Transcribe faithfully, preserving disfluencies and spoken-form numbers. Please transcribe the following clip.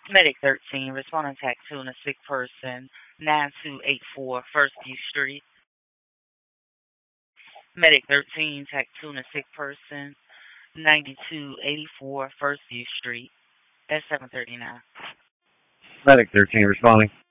Medic thirteen, responding to two and a sick person, nine two eight four First View Street. Medic thirteen, Tac two and a sick person, ninety-two eighty-four First View Street. That's seven thirty-nine. Medic thirteen responding.